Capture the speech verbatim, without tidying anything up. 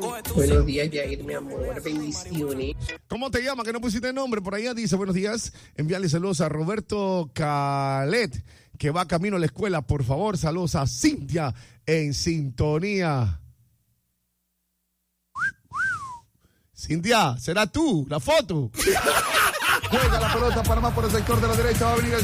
Buenos días, Yair, mi amor. Bendiciones. ¿Cómo te llamas? Que no pusiste nombre. Por allá dice, buenos días. Envíale saludos a Roberto Calet, que va camino a la escuela. Por favor, saludos a Cintia en sintonía. Cintia, será tú, la foto. Juega la pelota para más por el sector de la derecha. Va a venir el